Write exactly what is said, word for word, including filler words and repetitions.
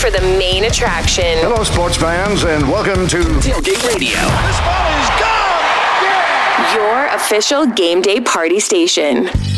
for the main attraction. Hello, sports fans, and welcome to Tailgate Radio. This ball is gone! Yeah! Your official game day party station.